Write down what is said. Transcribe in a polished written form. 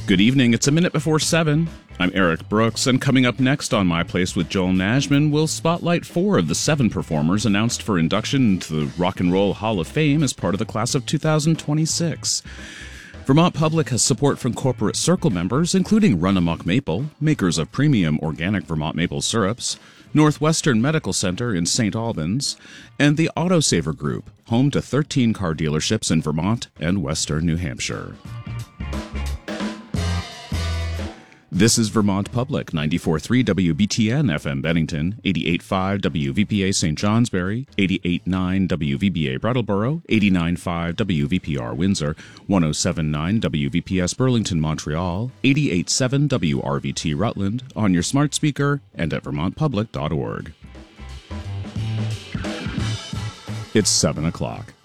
Good evening, it's a minute before 7. I'm Eric Brooks, and coming up next on My Place with Joel Najman, we'll spotlight 4 of the 7 performers announced for induction into the Rock and Roll Hall of Fame as part of the class of 2026. Vermont Public has support from Corporate Circle members, including Run Amok Maple, makers of premium organic Vermont maple syrups, Northwestern Medical Center in St. Albans, and the Autosaver Group, home to 13 car dealerships in Vermont and western New Hampshire. This is Vermont Public, 94.3 WBTN FM Bennington, 88.5 WVPA St. Johnsbury, 88.9 WVBA Brattleboro, 89.5 WVPR Windsor, 107.9 WVPS Burlington Montreal, 88.7 WRVT Rutland, on your smart speaker and at vermontpublic.org. It's 7 o'clock.